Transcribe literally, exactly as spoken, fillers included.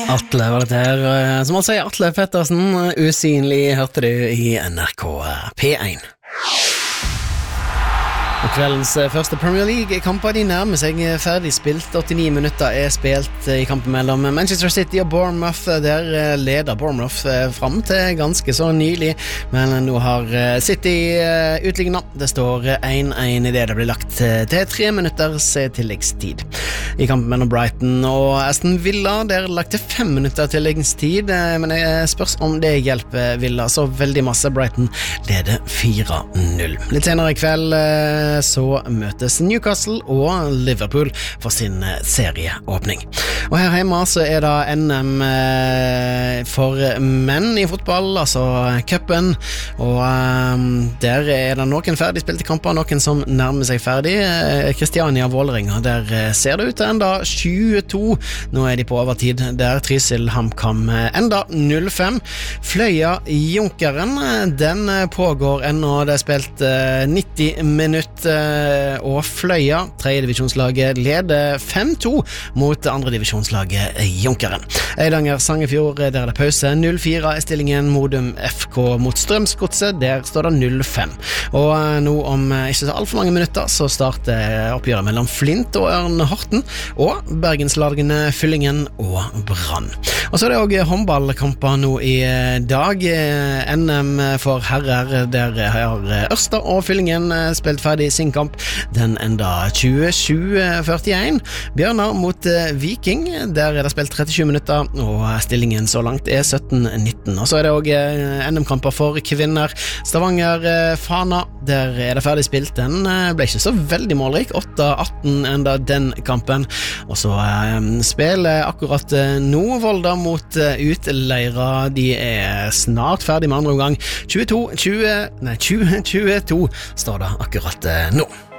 Atle var det her, som han sier, Atle Pettersen, usynlig, hørte du i N R K P én. Og kveldens første Premier League-kamper de nærmer seg ferdig spilt. åttionio minutter er spilt i kampen mellom Manchester City og Bournemouth. Der leder Bournemouth frem til ganske så nylig, men nå har City utlignet. Det står én én i det det blir lagt til tre minutters tilleggstid. I kampen mellom Brighton og Aston Villa der er det lagt til fem minutter tilleggstid, men jeg spørs om det hjelper Villa så veldig masse. Brighton leder fire null. Litt senere i kveld så møtes Newcastle og Liverpool for sin serieåpning. Og her hjemme så er det N M for menn i fotball, altså cupen, og um, der er det noen ferdig spilte kamper, noen som nærmer seg ferdig. Kristiania Vålerenga, der ser det ut til enda tjueto. Nå er de på overtid, der Trysil HamKam enda null fem. Fløya Junkeren, den pågår ennå, det er spilt nitti minutter, og Fløya, tredje divisjonslaget, leder fem to mot andre divisjonslaget Junkeren. Eidanger Sangefjord, der er det pause. null fire er stillingen. Modum F K mot Strømsgodset, der står det null fem. Og nå om ikke så alt for mange minutter så starter oppgjøret mellom Flint og Ørn Horten, og bergenslagene Fyllingen og Brann. Og så er det også håndballkamper nå i dag. N M for herrer, der har Ørsta og Fyllingen spilt ferdig sin kamp. Den enda tjuesju førtien. Bjørnar mot Viking, der er det spilt trettisju minutter, og stillingen så langt er sytten nitten. Og så er det også N M-kamper for kvinner. Stavanger Fana, der er det ferdig spilt. Den ble ikke så veldig målrik, åtte atten enda den kampen. Og så spiller akkurat nå Volda mot Utleira. De er snart ferdig med andre omgang. tjueto tjue, nei tjue tjueto står det akkurat nå.